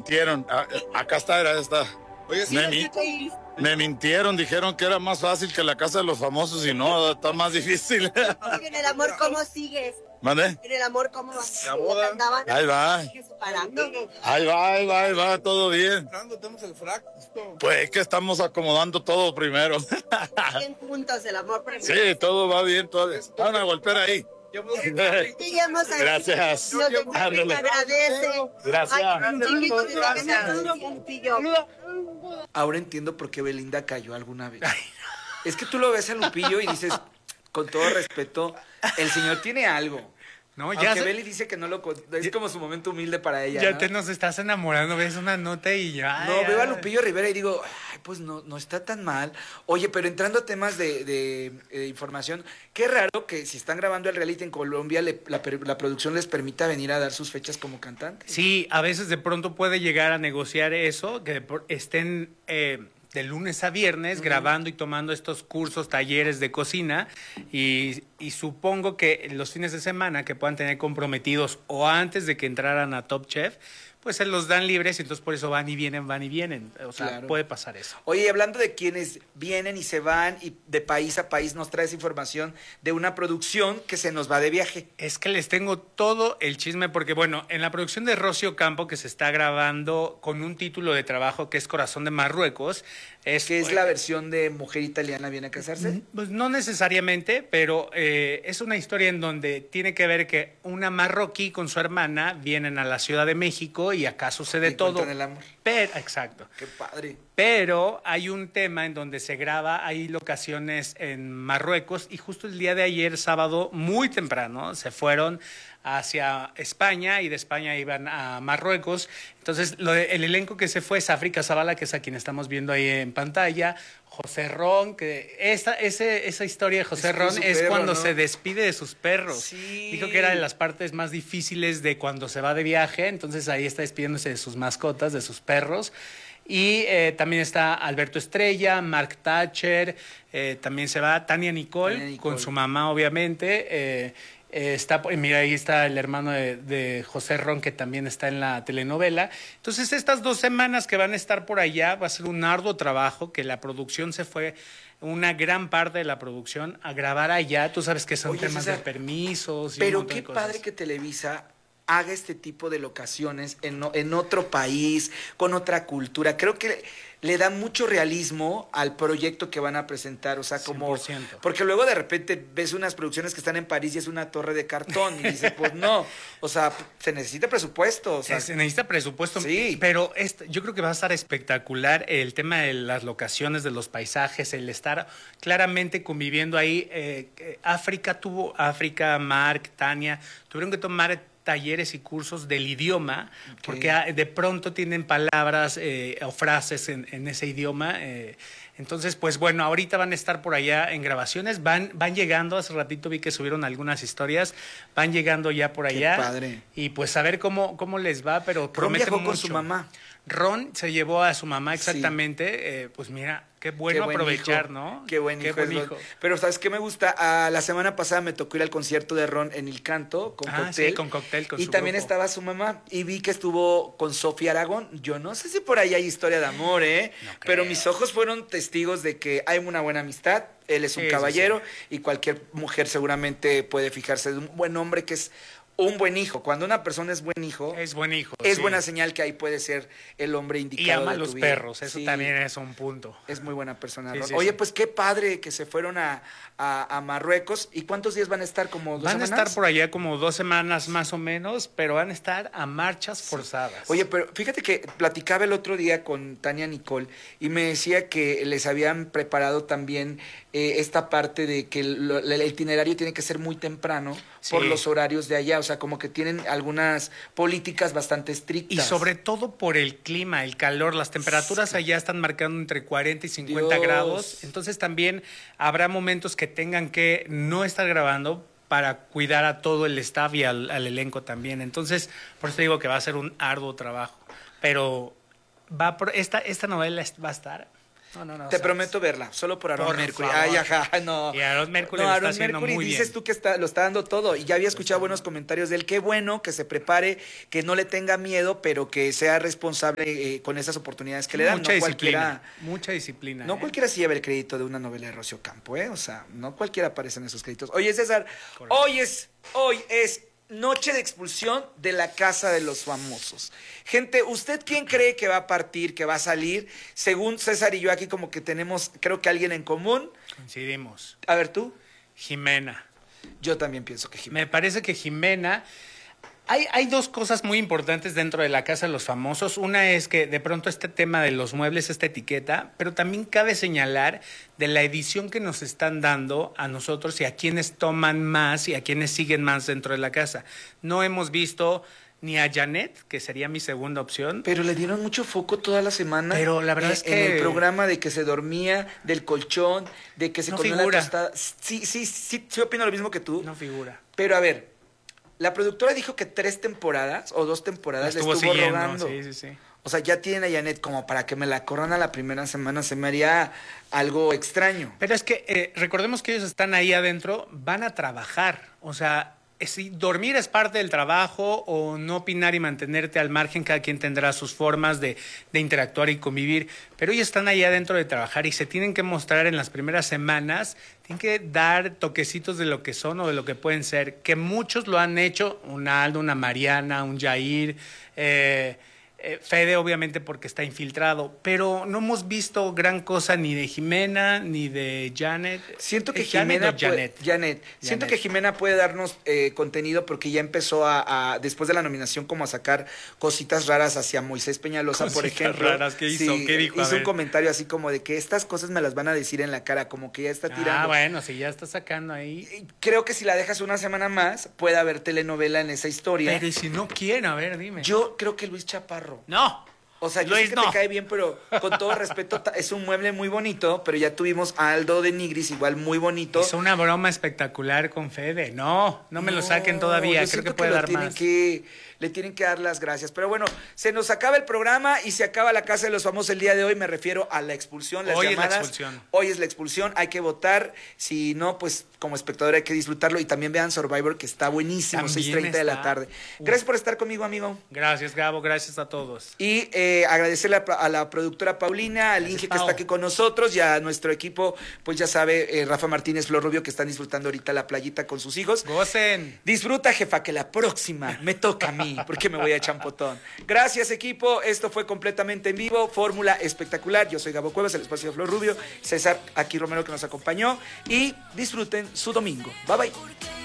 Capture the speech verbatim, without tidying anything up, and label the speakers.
Speaker 1: mintieron. A- acá está, era esta.
Speaker 2: Oye, sí,
Speaker 1: Me, mi- me mintieron, dijeron que era más fácil que la casa de los famosos y no, está más difícil.
Speaker 3: En el amor, ¿cómo sigues?
Speaker 1: ¿Mande?
Speaker 3: En el amor, ¿cómo vas?
Speaker 2: La boda.
Speaker 1: Ahí va,
Speaker 3: Parando.
Speaker 1: ahí va, ahí va, ahí va, todo bien.
Speaker 2: entrando, tenemos el frac.
Speaker 1: Pues es que estamos acomodando todo primero.
Speaker 3: Bien juntos, el amor primero.
Speaker 1: Sí, todo va bien, todo. Van a golpear ahí.
Speaker 3: Sí, ya hemos-
Speaker 1: Gracias.
Speaker 3: Lo que me
Speaker 1: Ándale.
Speaker 3: agradece.
Speaker 1: Gracias.
Speaker 3: Ay, chiquito, desde que nació un Lupillo.
Speaker 4: Ahora entiendo por qué Belinda cayó alguna vez. Es que tú lo ves a Lupillo y dices, con todo respeto, el señor tiene algo.
Speaker 5: No, ya
Speaker 4: Aunque
Speaker 5: se-
Speaker 4: Beli dice que no lo... con- Es como su momento humilde para ella,
Speaker 5: Ya
Speaker 4: ¿no?
Speaker 5: te nos estás enamorando, ves una nota y ya.
Speaker 4: No,
Speaker 5: ya.
Speaker 4: veo a Lupillo Rivera y digo, ay, pues no, no está tan mal. Oye, pero entrando a temas de, de, eh, información, qué raro que si están grabando el reality en Colombia, le- la, per- la producción les permita venir a dar sus fechas como cantantes.
Speaker 5: Sí, a veces de pronto puede llegar a negociar eso, que de por- estén eh, de lunes a viernes grabando y tomando estos cursos, talleres de cocina y, y supongo que los fines de semana que puedan tener comprometidos o antes de que entraran a Top Chef, pues se los dan libres y entonces por eso van y vienen, van y vienen. O sea,
Speaker 4: Claro.
Speaker 5: puede pasar eso.
Speaker 4: Oye, y hablando de quienes vienen y se van y de país a país, nos traes información de una producción que se nos va de viaje.
Speaker 5: Es que les tengo todo el chisme porque, bueno, en la producción de Rocío Campo, que se está grabando con un título de trabajo que es Corazón de Marruecos, es,
Speaker 4: Que es la versión de Mujer Italiana viene a casarse.
Speaker 5: Pues no necesariamente, pero eh, es una historia en donde tiene que ver que una marroquí con su hermana vienen a la Ciudad de México y acá sucede
Speaker 4: Y
Speaker 5: todo.
Speaker 4: encuentran el amor.
Speaker 5: Pero, exacto.
Speaker 4: Qué padre.
Speaker 5: Pero hay un tema en donde se graba, hay locaciones en Marruecos y justo el día de ayer, sábado, muy temprano, se fueron hacia España y de España iban a Marruecos. Entonces, lo de- el elenco que se fue es África Zavala, que es a quien estamos viendo ahí en pantalla, José Ron, que esta, ese, esa historia de José
Speaker 4: Despidió
Speaker 5: Ron
Speaker 4: su
Speaker 5: es
Speaker 4: perro,
Speaker 5: cuando
Speaker 4: ¿no?
Speaker 5: se despide de sus perros.
Speaker 4: Sí.
Speaker 5: Dijo que era de las partes más difíciles de cuando se va de viaje, entonces ahí está despidiéndose de sus mascotas, de sus perros. Y eh, también está Alberto Estrella, Mark Thatcher, eh, también se va Tania Nicole,
Speaker 4: Tania Nicole.
Speaker 5: con su mamá, obviamente. eh, eh, está, y mira, ahí está el hermano de, de José Ron, que también está en la telenovela. Entonces, estas dos semanas que van a estar por allá, va a ser un arduo trabajo, que la producción se fue, una gran parte de la producción, a grabar allá. Tú sabes que son
Speaker 4: Oye,
Speaker 5: temas
Speaker 4: César,
Speaker 5: de permisos y un
Speaker 4: Pero
Speaker 5: montón
Speaker 4: qué
Speaker 5: de cosas.
Speaker 4: padre que Televisa haga este tipo de locaciones en, o- en otro país, con otra cultura. Creo que le da mucho realismo al proyecto que van a presentar, o sea, como...
Speaker 5: cien por ciento.
Speaker 4: Porque luego de repente ves unas producciones que están en París y es una torre de cartón y dices, pues no, o sea, se necesita presupuesto, o sea,
Speaker 5: Se necesita presupuesto,
Speaker 4: Sí.
Speaker 5: pero este, yo creo que va a estar espectacular el tema de las locaciones, de los paisajes, el estar claramente conviviendo ahí. Eh, eh, África tuvo, África, Mark, Tania, tuvieron que tomar talleres y cursos del idioma,
Speaker 4: Ok.
Speaker 5: porque ah, de pronto tienen palabras eh, o frases en, en ese idioma. eh, entonces, pues bueno, ahorita van a estar por allá en grabaciones, van, van llegando, hace ratito vi que subieron algunas historias, van llegando ya por
Speaker 4: Qué
Speaker 5: allá.
Speaker 4: padre.
Speaker 5: Y pues a ver cómo, cómo les va, pero
Speaker 4: Ron
Speaker 5: promete
Speaker 4: viajó con
Speaker 5: mucho.
Speaker 4: su mamá.
Speaker 5: Ron se llevó a su mamá
Speaker 4: Sí.
Speaker 5: exactamente, eh, pues mira, qué bueno
Speaker 4: Qué buen
Speaker 5: aprovechar,
Speaker 4: hijo.
Speaker 5: ¿no?
Speaker 4: Qué buen hijo. es Ron.
Speaker 5: hijo.
Speaker 4: Pero ¿sabes qué me gusta? Ah, la semana pasada me tocó ir al concierto de Ron en El Canto con
Speaker 5: Ah,
Speaker 4: Cóctel.
Speaker 5: sí, con Cóctel, con
Speaker 4: Y
Speaker 5: su
Speaker 4: también
Speaker 5: grupo.
Speaker 4: estaba su mamá y vi que estuvo con Sofía Aragón. Yo no sé si por ahí hay historia de amor, ¿eh?
Speaker 5: No creo.
Speaker 4: Pero mis ojos fueron testigos de que hay una buena amistad. Él es un
Speaker 5: Sí, sí,
Speaker 4: caballero y cualquier mujer seguramente puede fijarse de un buen hombre que es un buen hijo. Cuando una persona es buen hijo,
Speaker 5: Es buen hijo.
Speaker 4: es
Speaker 5: sí.
Speaker 4: buena señal que ahí puede ser el hombre indicado.
Speaker 5: Y ama a
Speaker 4: de tu
Speaker 5: los
Speaker 4: vida.
Speaker 5: perros, eso
Speaker 4: Sí.
Speaker 5: también es un punto.
Speaker 4: Es muy buena persona.
Speaker 5: Sí,
Speaker 4: Ron.
Speaker 5: sí,
Speaker 4: Oye,
Speaker 5: sí.
Speaker 4: pues qué padre que se fueron a, a, a Marruecos. ¿Y cuántos días van a estar? ¿Como dos
Speaker 5: Van a
Speaker 4: semanas?
Speaker 5: estar por allá como dos semanas más o menos, pero van a estar a marchas forzadas.
Speaker 4: Oye, pero fíjate que platicaba el otro día con Tania Nicole y me decía que les habían preparado también eh, esta parte de que lo- el itinerario tiene que ser muy temprano por
Speaker 5: Sí.
Speaker 4: los horarios de allá. O sea, como que tienen algunas políticas bastante estrictas.
Speaker 5: Y sobre todo por el clima, el calor, las temperaturas allá están marcando entre cuarenta y cincuenta
Speaker 4: Dios.
Speaker 5: grados. Entonces también habrá momentos que tengan que no estar grabando para cuidar a todo el staff y al, al elenco también. Entonces, por eso digo que va a ser un arduo trabajo. Pero va por, esta, esta novela es- va a estar No, no, no.
Speaker 4: Te
Speaker 5: sabes.
Speaker 4: prometo verla, solo por Aaron
Speaker 5: Por
Speaker 4: Mercury.
Speaker 5: favor.
Speaker 4: Ay, ajá, no.
Speaker 5: Y Aaron Mercury
Speaker 4: no,
Speaker 5: lo
Speaker 4: Aaron
Speaker 5: está haciendo
Speaker 4: Mercury,
Speaker 5: muy
Speaker 4: dices
Speaker 5: bien.
Speaker 4: tú que está, lo está dando todo. Y ya había escuchado buenos comentarios de él. Qué bueno que se prepare, que no le tenga miedo, pero que sea responsable eh, con esas oportunidades que le dan.
Speaker 5: Mucha
Speaker 4: no
Speaker 5: disciplina.
Speaker 4: cualquiera,
Speaker 5: Mucha disciplina.
Speaker 4: no
Speaker 5: ¿eh?
Speaker 4: cualquiera se lleva el crédito de una novela de Rocío Campo, ¿eh? O sea, no cualquiera aparece en esos créditos. Oye, César,
Speaker 5: Correcto.
Speaker 4: hoy es, hoy es noche de expulsión de la Casa de los Famosos. Gente, ¿usted quién cree que va a partir, que va a salir? Según César y yo aquí como que tenemos, creo que alguien en común.
Speaker 5: Coincidimos.
Speaker 4: A ver, tú.
Speaker 5: Jimena.
Speaker 4: Yo también pienso que Jimena.
Speaker 5: Me parece que Jimena... Hay, hay dos cosas muy importantes dentro de la Casa de los Famosos. Una es que de pronto este tema de los muebles, esta etiqueta, pero también cabe señalar de la edición que nos están dando a nosotros y a quienes toman más y a quienes siguen más dentro de la casa. No hemos visto ni a Janet, que sería mi segunda opción.
Speaker 4: Pero le dieron mucho foco toda la semana.
Speaker 5: Pero la verdad
Speaker 4: eh,
Speaker 5: es que-
Speaker 4: En el programa de que se dormía, del colchón, de que se
Speaker 5: No
Speaker 4: comió
Speaker 5: figura.
Speaker 4: la tostada. Sí, sí, sí, sí opino lo mismo que tú.
Speaker 5: No figura.
Speaker 4: Pero a ver, la productora dijo que tres temporadas o dos temporadas
Speaker 5: La
Speaker 4: le estuvo
Speaker 5: siguiendo,
Speaker 4: rogando.
Speaker 5: sí, sí, sí.
Speaker 4: O sea, ya tienen a Janet como para que me la corona la primera semana. Se me haría algo extraño.
Speaker 5: Pero es que eh, recordemos que ellos están ahí adentro, van a trabajar. O sea, es- si dormir es parte del trabajo o no opinar y mantenerte al margen, cada quien tendrá sus formas de, de interactuar y convivir. Pero ellos están ahí adentro de trabajar y se tienen que mostrar en las primeras semanas, tienen que dar toquecitos de lo que son o de lo que pueden ser, que muchos lo han hecho, un Aldo, una Mariana, un Jair, eh, eh, Fede obviamente porque está infiltrado, pero no hemos visto gran cosa ni de Jimena ni de Janet.
Speaker 4: Siento que
Speaker 5: ¿Es Janet
Speaker 4: Jimena
Speaker 5: o Janet?
Speaker 4: puede, Janet. Siento
Speaker 5: Janet.
Speaker 4: que Jimena puede darnos eh, contenido porque ya empezó a, a, después de la nominación, como a sacar cositas raras hacia Moisés Peñalosa, por
Speaker 5: Cositas
Speaker 4: ejemplo.
Speaker 5: raras, ¿qué hizo? ¿Qué dijo? A
Speaker 4: Hizo un
Speaker 5: ver.
Speaker 4: comentario así como de que estas cosas me las van a decir en la cara, como que ya está tirando.
Speaker 5: Ah, bueno, si ya está sacando ahí.
Speaker 4: Creo que si la dejas una semana más, puede haber telenovela en esa historia.
Speaker 5: Pero y si no quieren, a ver, dime.
Speaker 4: Yo creo que Luis Chaparro.
Speaker 5: No.
Speaker 4: O sea, yo
Speaker 5: Luis,
Speaker 4: sé que
Speaker 5: no.
Speaker 4: te cae bien, pero con todo respeto, ta- es un mueble muy bonito, pero ya tuvimos a Aldo de Nigris, igual muy bonito.
Speaker 5: Hizo una broma espectacular con Fede. No, no me lo saquen todavía.
Speaker 4: yo
Speaker 5: Creo
Speaker 4: siento
Speaker 5: que puede
Speaker 4: lo
Speaker 5: dar
Speaker 4: tienen
Speaker 5: más.
Speaker 4: que- le tienen que dar las gracias. Pero bueno, se nos acaba el programa y se acaba la Casa de los Famosos el día de hoy. Me refiero a la expulsión, las
Speaker 5: Hoy es la
Speaker 4: llamadas.
Speaker 5: expulsión.
Speaker 4: Hoy es la expulsión, hay que votar. Si no, pues como espectador hay que disfrutarlo. Y también vean Survivor, que está buenísimo,
Speaker 5: También
Speaker 4: seis treinta de la
Speaker 5: está.
Speaker 4: tarde. Gracias por estar conmigo, amigo.
Speaker 5: Gracias, Gabo. Gracias a todos.
Speaker 4: Y eh, agradecerle a, a la productora Paulina, al
Speaker 5: Gracias,
Speaker 4: Inge que
Speaker 5: Pau.
Speaker 4: está aquí con nosotros y a nuestro equipo, pues ya sabe, eh, Rafa Martínez, Flor Rubio, que están disfrutando ahorita la playita con sus hijos.
Speaker 5: Gocen.
Speaker 4: Disfruta, jefa, que la próxima me toca a mí, porque me voy a champotón. Gracias, equipo. Esto fue completamente en vivo. Fórmula espectacular. Yo soy Gabo Cuevas, el espacio de Flor Rubio. César aquí Romero que nos acompañó. Y disfruten su domingo. Bye bye.